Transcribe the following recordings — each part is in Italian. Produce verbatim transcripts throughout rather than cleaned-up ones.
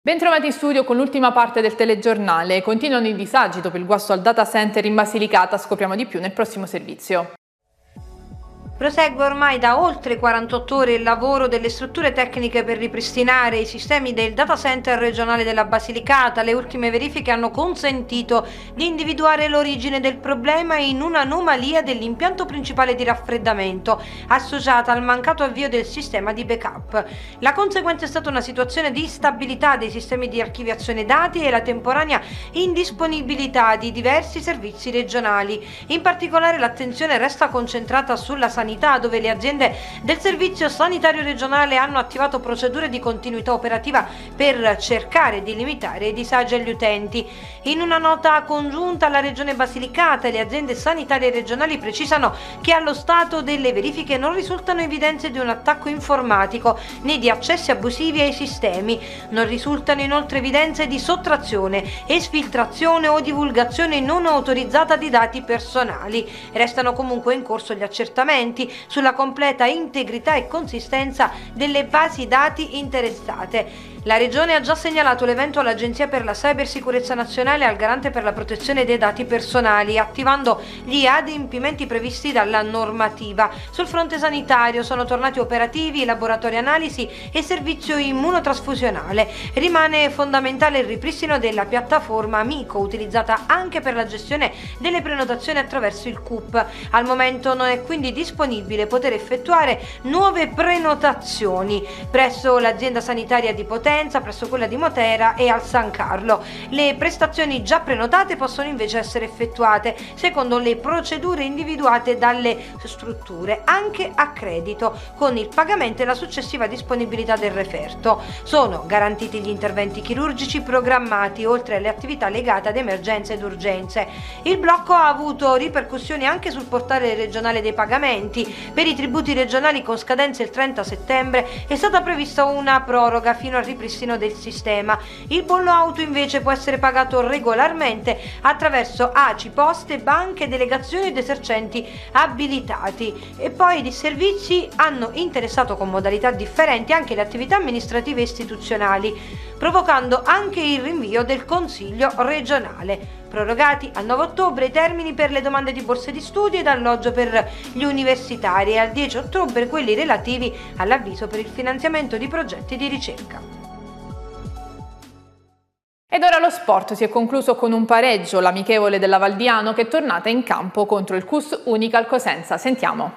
Bentrovati in studio con l'ultima parte del telegiornale. Continuano i disagi dopo il guasto al data center in Basilicata, scopriamo di più nel prossimo servizio. Prosegue ormai da oltre quarantotto ore il lavoro delle strutture tecniche per ripristinare i sistemi del data center regionale della Basilicata. Le ultime verifiche hanno consentito di individuare l'origine del problema in un'anomalia dell'impianto principale di raffreddamento associata al mancato avvio del sistema di backup. La conseguenza è stata una situazione di instabilità dei sistemi di archiviazione dati e la temporanea indisponibilità di diversi servizi regionali. In particolare l'attenzione resta concentrata sulla sanità, dove le aziende del Servizio Sanitario Regionale hanno attivato procedure di continuità operativa per cercare di limitare i disagi agli utenti. In una nota congiunta la Regione Basilicata e le aziende sanitarie regionali precisano che allo stato delle verifiche non risultano evidenze di un attacco informatico né di accessi abusivi ai sistemi. Non risultano inoltre evidenze di sottrazione, esfiltrazione o divulgazione non autorizzata di dati personali. Restano comunque in corso gli accertamenti sulla completa integrità e consistenza delle basi dati interessate. La Regione ha già segnalato l'evento all'Agenzia per la Cybersicurezza Nazionale e al Garante per la protezione dei dati personali, attivando gli adempimenti previsti dalla normativa. Sul fronte sanitario sono tornati operativi i laboratori analisi e servizio immunotrasfusionale. Rimane fondamentale il ripristino della piattaforma Amico, utilizzata anche per la gestione delle prenotazioni attraverso il C U P. Al momento non è quindi disponibile poter effettuare nuove prenotazioni presso l'azienda sanitaria di Potenza, presso quella di Matera e al San Carlo. Le prestazioni già prenotate possono invece essere effettuate secondo le procedure individuate dalle strutture, anche a credito, con il pagamento e la successiva disponibilità del referto. Sono garantiti gli interventi chirurgici programmati, oltre alle attività legate ad emergenze ed urgenze. Il blocco ha avuto ripercussioni anche sul portale regionale dei pagamenti. Per i tributi regionali con scadenza il trenta settembre è stata prevista una proroga fino al ripristino del sistema. Il bollo auto invece può essere pagato regolarmente attraverso A C I, poste, banche, delegazioni ed esercenti abilitati. E poi i disservizi hanno interessato con modalità differenti anche le attività amministrative e istituzionali, provocando anche il rinvio del Consiglio regionale. Prorogati al nove ottobre i termini per le domande di borse di studio ed alloggio per gli universitari e al dieci ottobre quelli relativi all'avviso per il finanziamento di progetti di ricerca. Ed ora lo sport si è concluso con un pareggio, l'amichevole della Valdiano che è tornata in campo contro il C U S Unical Cosenza. Sentiamo.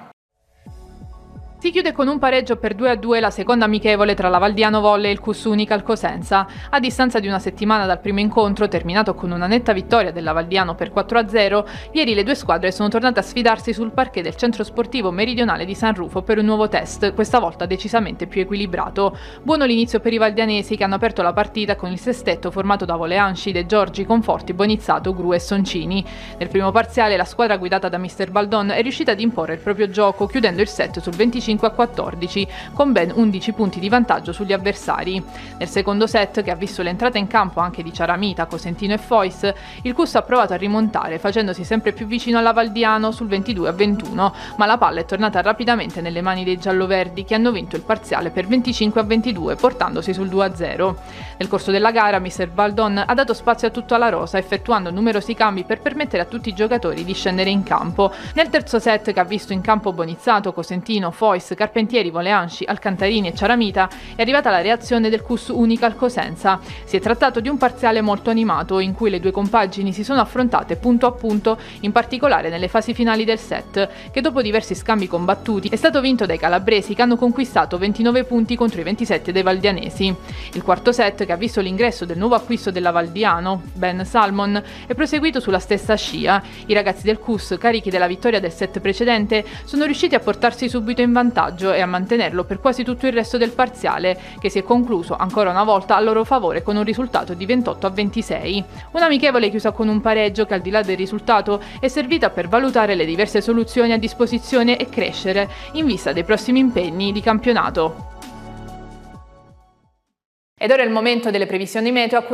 Si chiude con un pareggio per due a due la seconda amichevole tra la Valdiano Volley e il C U S Unical Cosenza. A distanza di una settimana dal primo incontro, terminato con una netta vittoria della Valdiano per quattro a zero, ieri le due squadre sono tornate a sfidarsi sul parquet del centro sportivo meridionale di San Rufo per un nuovo test, questa volta decisamente più equilibrato. Buono l'inizio per i valdianesi che hanno aperto la partita con il sestetto formato da Voleanci, De Giorgi, Conforti, Bonizzato, Gru e Soncini. Nel primo parziale la squadra guidata da mister Baldon è riuscita ad imporre il proprio gioco, chiudendo il set sul venticinque a quattordici, con ben undici punti di vantaggio sugli avversari. Nel secondo set, che ha visto l'entrata in campo anche di Ciaramita, Cosentino e Fois, il C U S ha provato a rimontare, facendosi sempre più vicino alla Valdiano sul ventidue a ventuno, ma la palla è tornata rapidamente nelle mani dei gialloverdi, che hanno vinto il parziale per venticinque a ventidue, portandosi sul due a zero. Nel corso della gara, mister Baldon ha dato spazio a tutta la rosa, effettuando numerosi cambi per permettere a tutti i giocatori di scendere in campo. Nel terzo set, che ha visto in campo Bonizzato, Cosentino, Fois, Carpentieri, Voleanci, Alcantarini e Ciaramita, è arrivata la reazione del C U S Unical Cosenza. Si è trattato di un parziale molto animato, in cui le due compagini si sono affrontate punto a punto, in particolare nelle fasi finali del set, che dopo diversi scambi combattuti è stato vinto dai calabresi, che hanno conquistato ventinove punti contro i ventisette dei valdianesi. Il quarto set, che ha visto l'ingresso del nuovo acquisto della Valdiano, Ben Salmon, è proseguito sulla stessa scia. I ragazzi del C U S, carichi della vittoria del set precedente, sono riusciti a portarsi subito in vantaggio e a mantenerlo per quasi tutto il resto del parziale, che si è concluso ancora una volta a loro favore con un risultato di ventotto a ventisei. Un'amichevole chiusa con un pareggio che, al di là del risultato, è servita per valutare le diverse soluzioni a disposizione e crescere in vista dei prossimi impegni di campionato. Ed ora è il momento delle previsioni meteo a cui